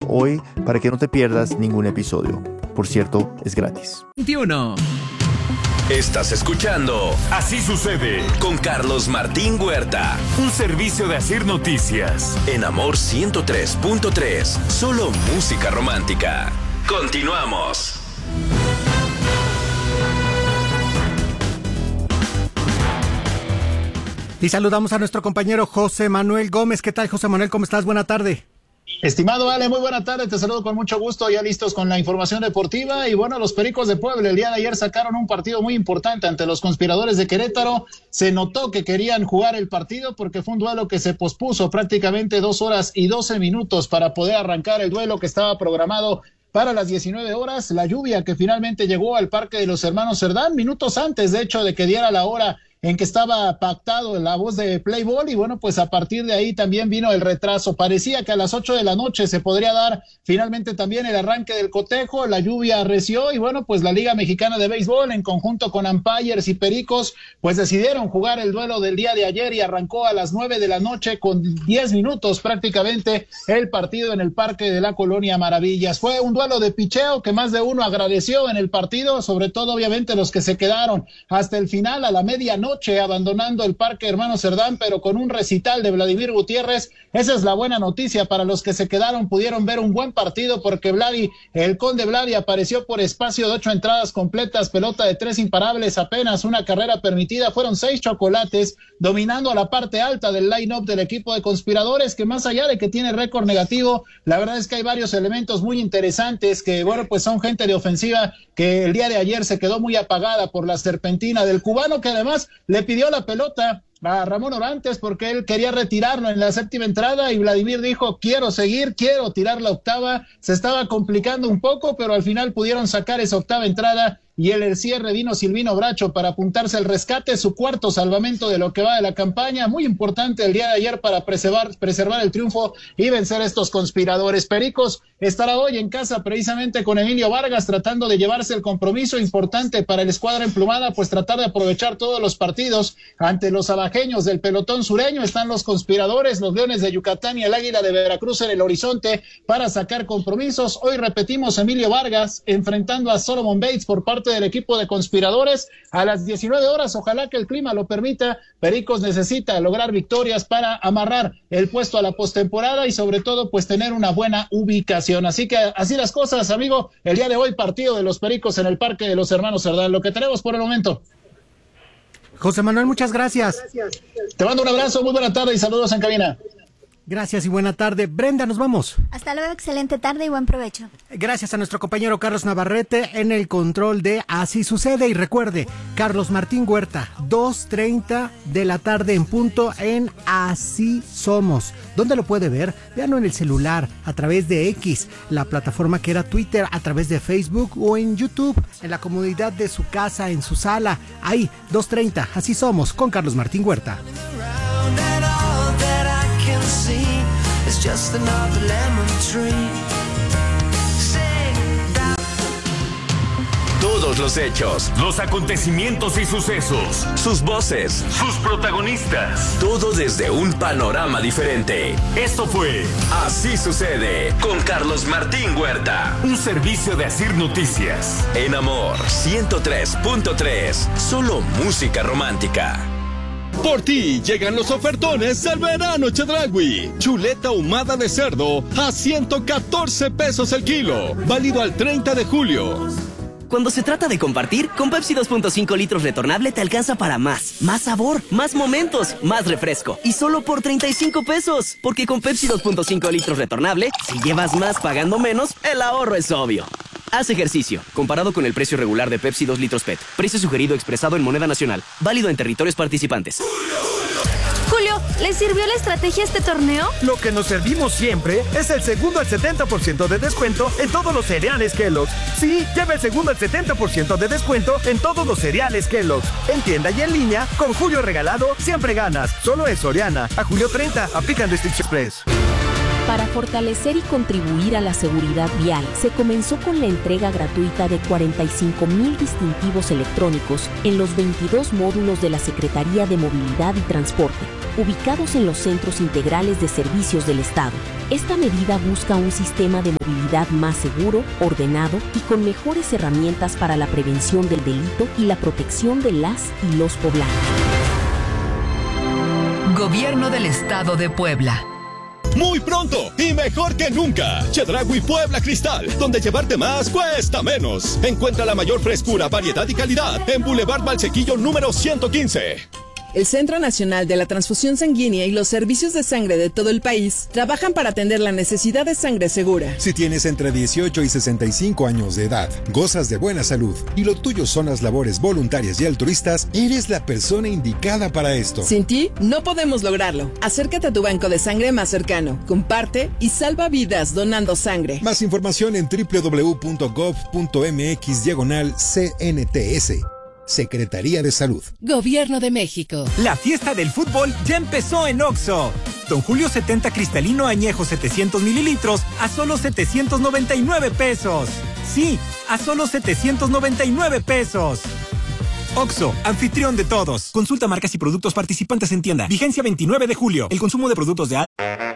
hoy para que no te pierdas ningún episodio. Por cierto, es gratis. 21. Estás escuchando Así Sucede con Carlos Martín Huerta. Un servicio de Asir Noticias. En Amor 103.3. Solo música romántica. Continuamos. Y saludamos a nuestro compañero José Manuel Gómez. ¿Qué tal, José Manuel? ¿Cómo estás? Buena tarde. Estimado Ale, muy buena tarde, te saludo con mucho gusto, ya listos con la información deportiva. Y bueno, los Pericos de Puebla el día de ayer sacaron un partido muy importante ante los Conspiradores de Querétaro. Se notó que querían jugar el partido porque fue un duelo que se pospuso prácticamente 2 horas y 12 minutos para poder arrancar el duelo que estaba programado para las 19 horas. La lluvia que finalmente llegó al Parque de los Hermanos Cerdán, minutos antes de hecho de que diera la hora en que estaba pactado la voz de Play Ball, y bueno, pues a partir de ahí también vino el retraso. Parecía que a las 8 de la noche se podría dar finalmente también el arranque del cotejo, la lluvia arreció y bueno, pues la Liga Mexicana de Béisbol en conjunto con Umpires y Pericos pues decidieron jugar el duelo del día de ayer y arrancó a las 9 de la noche con 10 minutos prácticamente el partido en el Parque de la Colonia Maravillas. Fue un duelo de picheo que más de uno agradeció en el partido, sobre todo obviamente los que se quedaron hasta el final a la medianoche abandonando el Parque Hermanos Cerdán, pero con un recital de Vladimir Gutiérrez. Esa es la buena noticia para los que se quedaron, pudieron ver un buen partido porque el Conde Vladi apareció por espacio de 8 entradas completas, pelota de 3 imparables, apenas una carrera permitida, fueron 6 chocolates, dominando a la parte alta del line-up del equipo de Conspiradores, que más allá de que tiene récord negativo, la verdad es que hay varios elementos muy interesantes que, bueno, pues son gente de ofensiva que el día de ayer se quedó muy apagada por la serpentina del cubano, que además le pidió la pelota a Ramón Orantes porque él quería retirarlo en la 7ª entrada y Vladimir dijo quiero seguir, quiero tirar la 8ª, se estaba complicando un poco, pero al final pudieron sacar esa 8ª entrada y en el cierre vino Silvino Bracho para apuntarse al rescate, su cuarto salvamento de lo que va de la campaña, muy importante el día de ayer para preservar el triunfo y vencer a estos Conspiradores. Pericos estará hoy en casa precisamente con Emilio Vargas tratando de llevarse el compromiso importante para el escuadra emplumada, pues tratar de aprovechar todos los partidos ante los abajeños del pelotón sureño. Están los Conspiradores, los Leones de Yucatán y el Águila de Veracruz en el horizonte para sacar compromisos. Hoy repetimos, Emilio Vargas enfrentando a Solomon Bates por parte del equipo de Conspiradores a las 19 horas, ojalá que el clima lo permita. Pericos necesita lograr victorias para amarrar el puesto a la postemporada y sobre todo pues tener una buena ubicación, así que así las cosas, amigo, el día de hoy partido de los Pericos en el Parque de los Hermanos Cerdán, lo que tenemos por el momento. José Manuel, muchas gracias. Te mando un abrazo, muy buena tarde y saludos en cabina. Gracias y buena tarde. Brenda, nos vamos. Hasta luego, excelente tarde y buen provecho. Gracias a nuestro compañero Carlos Navarrete en el control de Así Sucede. Y recuerde, Carlos Martín Huerta, 2:30 de la tarde en punto en Así Somos. ¿Dónde lo puede ver? Véanlo en el celular, a través de X, la plataforma que era Twitter, a través de Facebook o en YouTube, en la comodidad de su casa, en su sala. Ahí, 2:30, Así Somos, con Carlos Martín Huerta. It's just another lemon tree. Todos los hechos, Los acontecimientos y sucesos. sus voces, Sus protagonistas. todo desde un panorama diferente. Esto fue Así Sucede con Carlos Martín Huerta. un servicio de Asir Noticias. En Amor 103.3. Solo música romántica. Por ti llegan los ofertones del verano Chedraui. Chuleta ahumada de cerdo a 114 pesos el kilo. Válido al 30 de julio. Cuando se trata de compartir, con Pepsi 2.5 litros retornable te alcanza para más. Más sabor, más momentos, más refresco. Y solo por 35 pesos. Porque con Pepsi 2.5 litros retornable, si llevas más pagando menos, el ahorro es obvio. Haz ejercicio. Comparado con el precio regular de Pepsi 2 litros PET. Precio sugerido expresado en moneda nacional. Válido en territorios participantes. Julio, ¿les sirvió la estrategia este torneo? Lo que nos servimos siempre es el segundo al 70% de descuento en todos los cereales Kellogg's. Sí, lleva el segundo al 70% de descuento en todos los cereales Kellogg's. En tienda y en línea, con Julio regalado, siempre ganas. Solo en Soriana. A julio 30, aplican Restriction Express. Para fortalecer y contribuir a la seguridad vial, se comenzó con la entrega gratuita de 45,000 distintivos electrónicos en los 22 módulos de la Secretaría de Movilidad y Transporte, ubicados en los centros integrales de servicios del Estado. Esta medida busca un sistema de movilidad más seguro, ordenado y con mejores herramientas para la prevención del delito y la protección de las y los poblanos. Gobierno del Estado de Puebla. Muy pronto y mejor que nunca. Chedraui Puebla Cristal, donde llevarte más cuesta menos. Encuentra la mayor frescura, variedad y calidad en Boulevard Valsequillo número 115. El Centro Nacional de la Transfusión Sanguínea y los servicios de sangre de todo el país trabajan para atender la necesidad de sangre segura. Si tienes entre 18 y 65 años de edad, gozas de buena salud y lo tuyo son las labores voluntarias y altruistas, eres la persona indicada para esto. Sin ti, no podemos lograrlo. Acércate a tu banco de sangre más cercano, comparte y salva vidas donando sangre. Más información en www.gov.mx/CNTS. Secretaría de Salud. Gobierno de México. La fiesta del fútbol ya empezó en OXXO. Don Julio 70 cristalino añejo 700 mililitros a solo 799 pesos. Sí, a solo 799 pesos. OXXO, anfitrión de todos. Consulta marcas y productos participantes en tienda. Vigencia 29 de julio. El consumo de productos de